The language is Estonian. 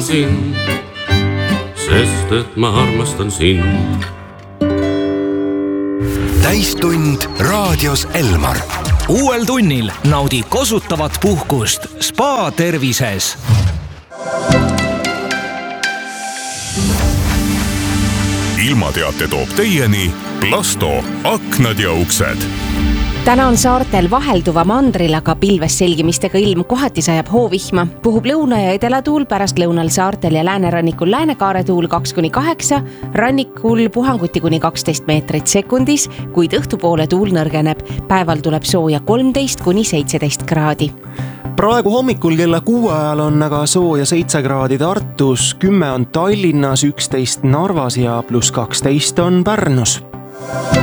sind, sest et ma armastan sind. Täistund raadios Elmar. Uuel tunnil naudi kosutavat puhkust Spa Tervises. Ilmateate toob teieni Plasto aknad ja uksed. Täna on saartel vahelduva mandril, aga pilves selgimistega ilm, kohati sajab hoovihma. Puhub lõuna- ja edelatuul, pärast lõunal saartel ja läänerannikul läänekaaretuul 2-8, rannikul puhanguti kuni 12 meetrit sekundis, kuid õhtupoole tuul nõrgeneb. Päeval tuleb sooja 13-17 kraadi. Praegu hommikul kella 6 ajal on aga sooja 7 kraadi Tartus, 10 on Tallinnas, 11 Narvas ja +12 on Pärnus.